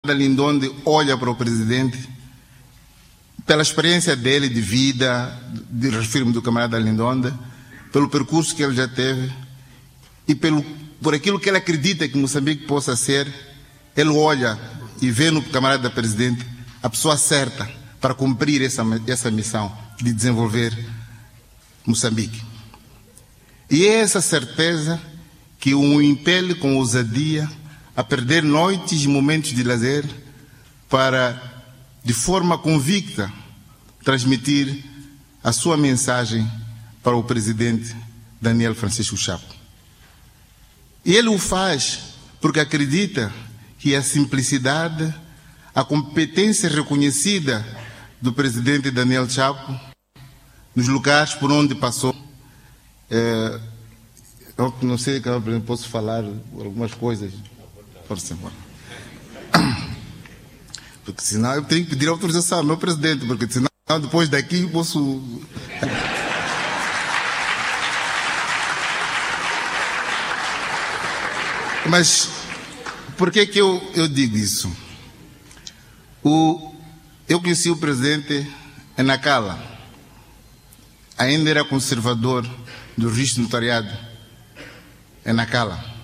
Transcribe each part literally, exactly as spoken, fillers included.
Lindonde olha para o presidente, pela experiência dele de vida, de refiro-me do camarada Lindonde, pelo percurso que ele já teve e pelo, por aquilo que ele acredita que Moçambique possa ser, ele olha e vê no camarada presidente a pessoa certa para cumprir essa, essa missão de desenvolver Moçambique. E é essa certeza que o impele com ousadia a perder noites e momentos de lazer para, de forma convicta, transmitir a sua mensagem para o presidente Daniel Francisco Chapo. E ele o faz porque acredita que a simplicidade, a competência reconhecida do presidente Daniel Chapo, nos lugares por onde passou, é, eu não sei, posso falar algumas coisas. Porque senão eu tenho que pedir autorização ao meu presidente, porque senão depois daqui eu posso... Mas por que que eu, eu digo isso? O, eu conheci o presidente em Nacala, ainda era conservador do registro notariado em Nacala.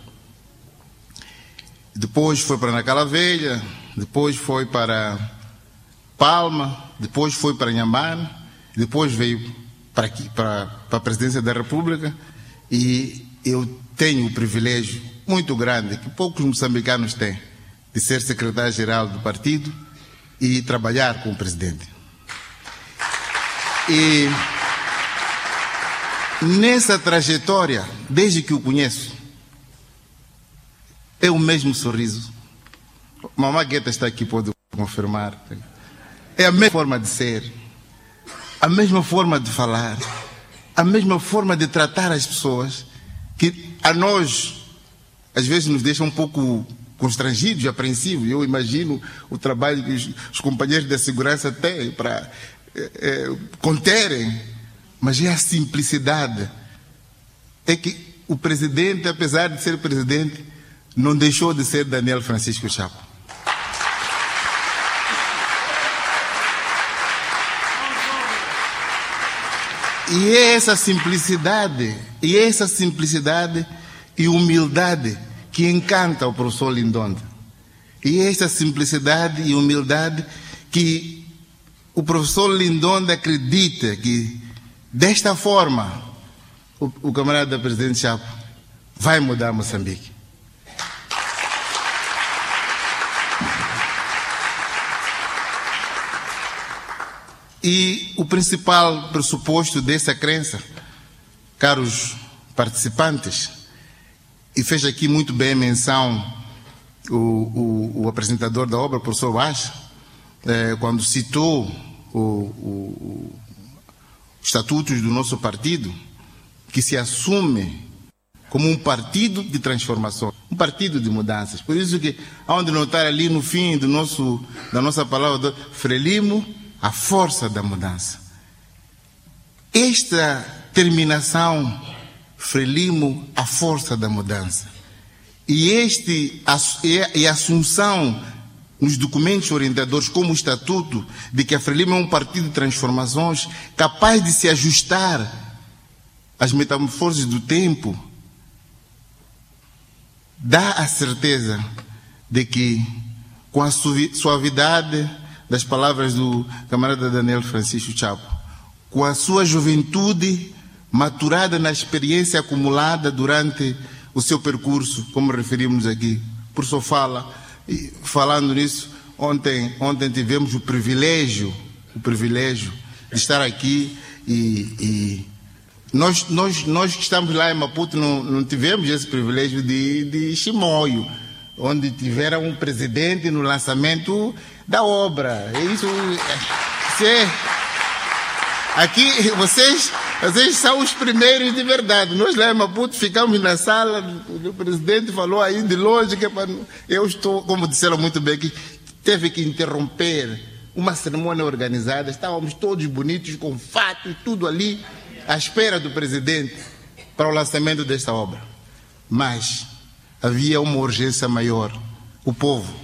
Depois foi para Nacala Velha, depois foi para Palma, depois foi para Inhambane, depois veio para aqui, para, para a presidência da República, e eu tenho o privilégio muito grande, que poucos moçambicanos têm, de ser secretário-geral do partido e trabalhar com o presidente. E nessa trajetória, desde que o conheço, é o mesmo sorriso. Mamãe Guetta está aqui, pode confirmar. É a mesma forma de ser, a mesma forma de falar, a mesma forma de tratar as pessoas, que a nós, às vezes, nos deixa um pouco constrangidos e apreensivos. Eu imagino o trabalho que os, os companheiros da segurança têm para é, é, conterem, mas é a simplicidade. É que o presidente, apesar de ser presidente, não deixou de ser Daniel Francisco Chapo. E é essa simplicidade, e é essa simplicidade e humildade que encanta o professor Lindonde. E é essa simplicidade e humildade que o professor Lindonde acredita que, desta forma, o, o camarada presidente Chapo vai mudar Moçambique. E o principal pressuposto dessa crença, caros participantes, e fez aqui muito bem menção o, o, o apresentador da obra, o professor Vaz, eh, quando citou o, o, os estatutos do nosso partido, que se assume como um partido de transformação, um partido de mudanças. Por isso que, onde notar ali no fim do nosso, da nossa palavra, Frelimo, a força da mudança. Esta terminação, Frelimo, a força da mudança. E, este, e a assunção nos documentos orientadores como o estatuto de que a Frelimo é um partido de transformações capaz de se ajustar às metamorfoses do tempo, dá a certeza de que, com a suavidade das palavras do camarada Daniel Francisco Chapo, com a sua juventude maturada na experiência acumulada durante o seu percurso, como referimos aqui, por sua fala, e falando nisso, ontem, ontem tivemos o privilégio, o privilégio de estar aqui e, e nós, nós, nós que estamos lá em Maputo não, não tivemos esse privilégio de, de Chimoio, onde tiveram um presidente no lançamento da obra. É isso. É, aqui vocês, vocês são os primeiros de verdade. Nós lá em Maputo ficamos na sala, o presidente falou aí de longe que eu estou, como disseram muito bem, que teve que interromper uma cerimônia organizada. Estávamos todos bonitos, com fato e tudo ali, à espera do presidente para o lançamento desta obra. Mas havia uma urgência maior. O povo